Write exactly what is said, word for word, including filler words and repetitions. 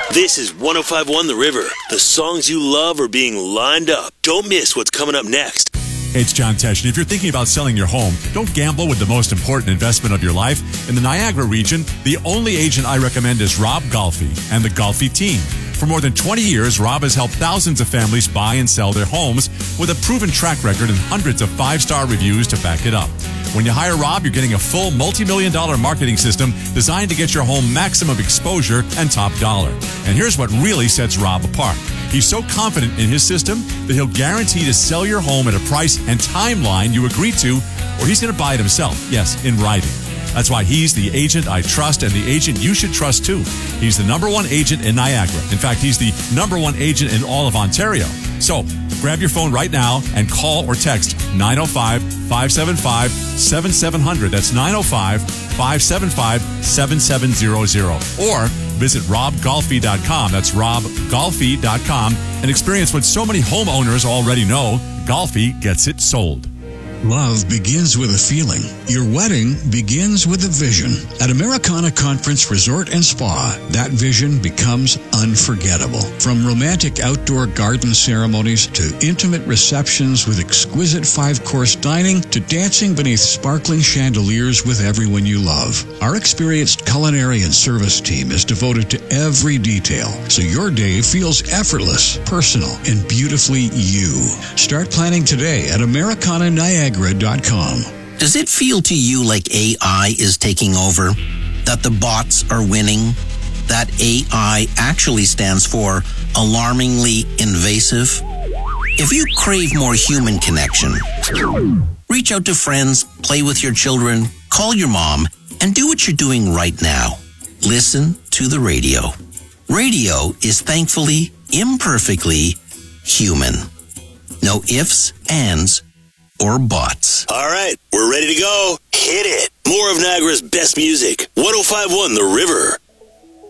This is one oh five point one The River. The songs you love are being lined up. Don't miss what's coming up next. Hey, it's John Tesh, and if you're thinking about selling your home, don't gamble with the most important investment of your life. In the Niagara region, the only agent I recommend is Rob Golfi and the Golfi team. For more than twenty years, Rob has helped thousands of families buy and sell their homes with a proven track record and hundreds of five-star reviews to back it up. When you hire Rob, you're getting a full multi-million dollar marketing system designed to get your home maximum exposure and top dollar. And here's what really sets Rob apart. He's so confident in his system that he'll guarantee to sell your home at a price and timeline you agreed to, or he's going to buy it himself. Yes, in writing. That's why he's the agent I trust and the agent you should trust too. He's the number one agent in Niagara. In fact, he's the number one agent in all of Ontario. So grab your phone right now and call or text nine oh five, five seven five, seven seven zero zero. That's nine oh five, five seven five, seven seven zero zero. Or visit rob golfi dot com. That's rob golfi dot com and experience what so many homeowners already know. Golfi gets it sold. Love begins with a feeling. Your wedding begins with a vision. At Americana Conference Resort and Spa, that vision becomes unforgettable. From romantic outdoor garden ceremonies to intimate receptions with exquisite five-course dining to dancing beneath sparkling chandeliers with everyone you love. Our experienced culinary and service team is devoted to every detail, so your day feels effortless, personal, and beautifully you. Start planning today at Americana Niagara dot com. Does it feel to you like A I is taking over? That the bots are winning? That A I actually stands for alarmingly invasive? If you crave more human connection, reach out to friends, play with your children, call your mom, and do what you're doing right now. Listen to the radio. Radio is thankfully, imperfectly human. No ifs, ands, or bots. All right, we're ready to go. Hit it. More of Niagara's best music. one oh five point one The River.